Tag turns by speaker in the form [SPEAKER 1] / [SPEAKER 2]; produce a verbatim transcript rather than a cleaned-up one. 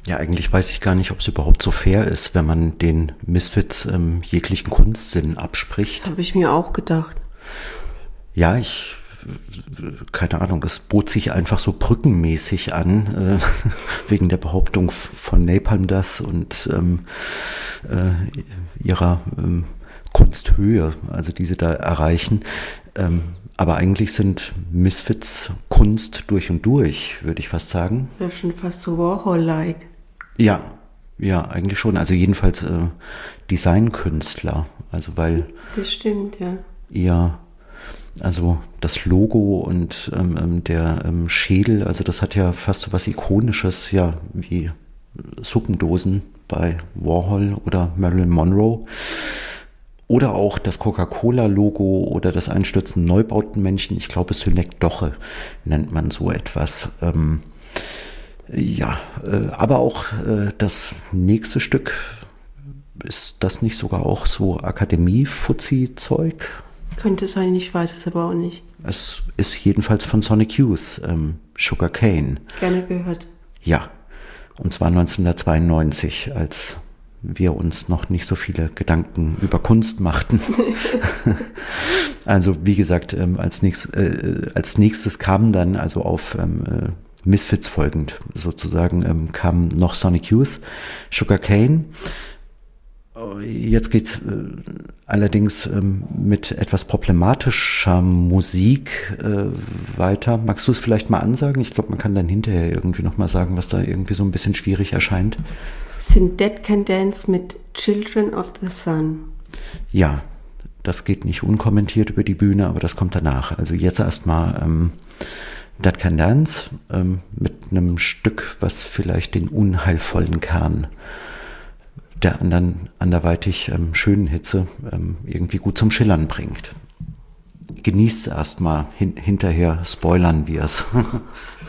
[SPEAKER 1] Ja, eigentlich weiß ich gar nicht, ob es überhaupt so fair ist, wenn man den Misfits ähm, jeglichen Kunstsinn abspricht.
[SPEAKER 2] Habe ich mir auch gedacht.
[SPEAKER 1] Ja, ich, keine Ahnung, es bot sich einfach so brückenmäßig an, äh, wegen der Behauptung von Napalm das und ähm, äh, ihrer ähm, Kunsthöhe, also die sie da erreichen. Ähm, aber eigentlich sind Misfits Kunst durch und durch, würde ich fast sagen.
[SPEAKER 2] Ja, schon fast so Warhol-like.
[SPEAKER 1] Ja, ja, eigentlich schon. Also jedenfalls äh, Designkünstler. Also weil
[SPEAKER 2] Das stimmt, ja.
[SPEAKER 1] ihr, also das Logo und ähm, ähm, der ähm, Schädel, also das hat ja fast so was Ikonisches, ja, wie Suppendosen bei Warhol oder Marilyn Monroe. Oder auch das Coca-Cola-Logo oder das einstürzende Neubautenmännchen. Ich glaube, Synekdoche nennt man so etwas. Ähm, ja, äh, aber auch äh, das nächste Stück, ist das nicht sogar auch so Akademie-Fuzzi-Zeug?
[SPEAKER 2] Könnte sein, ich weiß es aber auch nicht.
[SPEAKER 1] Es ist jedenfalls von Sonic Youth, ähm, Sugar Cane.
[SPEAKER 2] Gerne gehört.
[SPEAKER 1] Ja, und zwar neunzehnhundertzweiundneunzig, als wir uns noch nicht so viele Gedanken über Kunst machten. Also wie gesagt, ähm, als, nächst, äh, als nächstes kam dann, also auf ähm, äh, Misfits folgend sozusagen, ähm, kam noch Sonic Youth, Sugar Cane. Jetzt geht's äh, allerdings ähm, mit etwas problematischer Musik äh, weiter. Magst du es vielleicht mal ansagen? Ich glaube, man kann dann hinterher irgendwie nochmal sagen, was da irgendwie so ein bisschen schwierig erscheint.
[SPEAKER 2] Sind Dead Can Dance mit Children of the Sun.
[SPEAKER 1] Ja, das geht nicht unkommentiert über die Bühne, aber das kommt danach. Also jetzt erstmal ähm, Dead Can Dance ähm, mit einem Stück, was vielleicht den unheilvollen Kern der anderen anderweitig ähm, schönen Hitze ähm, irgendwie gut zum Schillern bringt. Genießt es erstmal, hin, hinterher spoilern wir es.